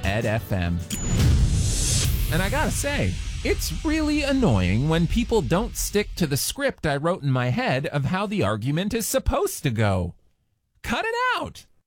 Ed FM. And I gotta say, it's really annoying when people don't stick to the script I wrote in my head of how the argument is supposed to go. Cut it out!